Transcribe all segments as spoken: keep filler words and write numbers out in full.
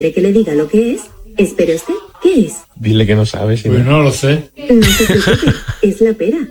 ¿De que le diga lo que es? ¿Espera usted? ¿Qué es? Dile que no sabes. Pues no lo sé. No se preocupe, es la pera.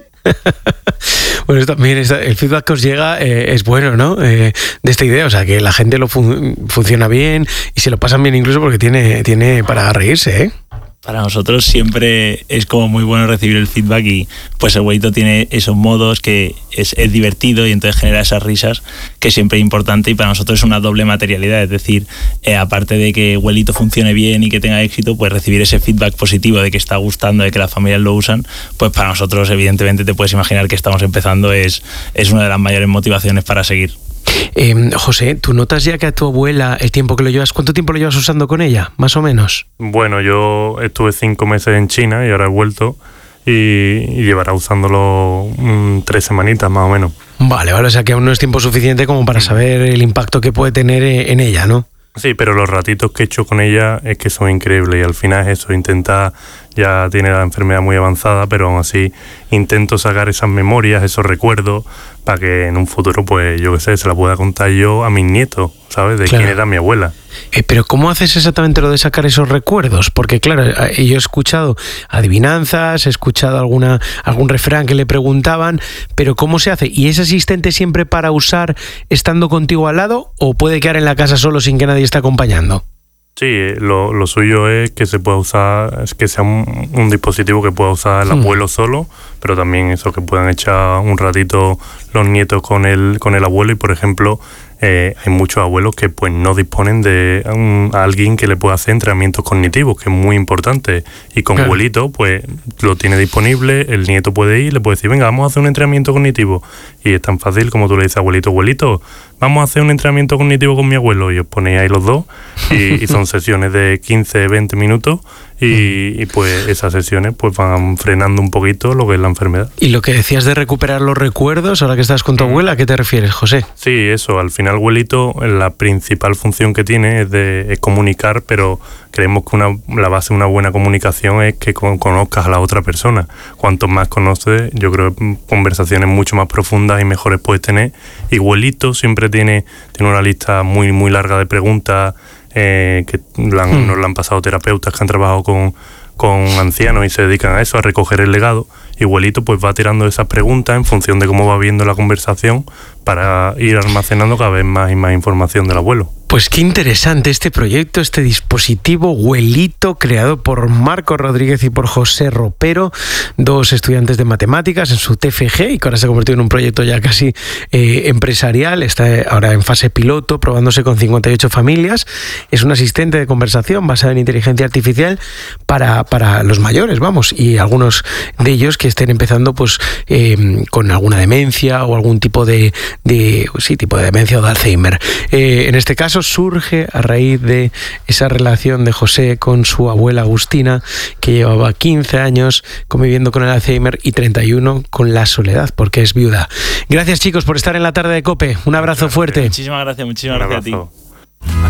Bueno, esto, miren, esta, el feedback que os llega eh, es bueno, ¿no? Eh, de esta idea, o sea, que la gente lo fun- funciona bien y se lo pasan bien incluso porque tiene, tiene para reírse, ¿eh? Para nosotros siempre es como muy bueno recibir el feedback y pues el Abuelito tiene esos modos que es, es divertido y entonces genera esas risas que siempre es importante y para nosotros es una doble materialidad, es decir, eh, aparte de que Abuelito funcione bien y que tenga éxito, pues recibir ese feedback positivo de que está gustando, de que las familias lo usan, pues para nosotros evidentemente te puedes imaginar que estamos empezando, es, es una de las mayores motivaciones para seguir. Eh, José, ¿tú notas ya que a tu abuela el tiempo que lo llevas, cuánto tiempo lo llevas usando con ella, más o menos? Bueno, yo estuve cinco meses en China y ahora he vuelto y, y llevará usándolo mmm, tres semanitas más o menos. Vale, vale, o sea que aún no es tiempo suficiente como para saber el impacto que puede tener en ella, ¿no? Sí, pero los ratitos que he hecho con ella es que son increíbles y al final es eso, intenta, ya tiene la enfermedad muy avanzada, pero aún así intento sacar esas memorias, esos recuerdos, para que en un futuro, pues yo qué sé, se la pueda contar yo a mis nietos, ¿sabes? De Claro. quién era mi abuela. Eh, pero ¿cómo haces exactamente lo de sacar esos recuerdos? Porque claro, eh, yo he escuchado adivinanzas, he escuchado alguna algún refrán que le preguntaban, pero ¿cómo se hace? ¿Y es asistente siempre para usar estando contigo al lado o puede quedar en la casa solo sin que nadie esté acompañando? Sí, lo, lo suyo es que se pueda usar, es que sea un, un dispositivo que pueda usar el abuelo solo, pero también eso, que puedan echar un ratito los nietos con el, con el abuelo y, por ejemplo, eh, hay muchos abuelos que pues no disponen de un, a alguien que le pueda hacer entrenamientos cognitivos, que es muy importante, y con Claro. abuelito pues lo tiene disponible, el nieto puede ir, le puede decir, venga, vamos a hacer un entrenamiento cognitivo, y es tan fácil como tú le dices, abuelito, abuelito, vamos a hacer un entrenamiento cognitivo con mi abuelo, y os ponéis ahí los dos, y, y son sesiones de quince, veinte minutos, y, y pues esas sesiones pues van frenando un poquito lo que es la enfermedad. Y lo que decías de recuperar los recuerdos, ahora que estás con tu abuela, ¿a qué te refieres, José? Sí, eso, al final abuelito, la principal función que tiene es de es comunicar, pero creemos que una, la base de una buena comunicación es que con, conozcas a la otra persona. Cuanto más conoces, yo creo que conversaciones mucho más profundas y mejores puedes tener. Y abuelito siempre tiene, tiene una lista muy, muy larga de preguntas eh, que la han, mm. nos la han pasado terapeutas que han trabajado con, con ancianos y se dedican a eso, a recoger el legado. Y abuelito pues va tirando esas preguntas en función de cómo va viendo la conversación para ir almacenando cada vez más y más información del abuelo. Pues qué interesante este proyecto, este dispositivo Abuelito, creado por Marco Rodríguez y por José Ropero, dos estudiantes de matemáticas en su T F G y que ahora se ha convertido en un proyecto ya casi eh, empresarial. Está ahora en fase piloto, probándose con cincuenta y ocho familias. Es un asistente de conversación basado en inteligencia artificial para, para los mayores, vamos, y algunos de ellos que estén empezando pues eh, con alguna demencia o algún tipo de, de sí, tipo de demencia o de Alzheimer. Eh, en este caso surge a raíz de esa relación de José con su abuela Agustina, que llevaba quince años conviviendo con el Alzheimer y treinta y uno con la soledad, porque es viuda. Gracias, chicos, por estar en la tarde de COPE. Un abrazo fuerte. Muchísimas gracias, muchísimas gracias a ti.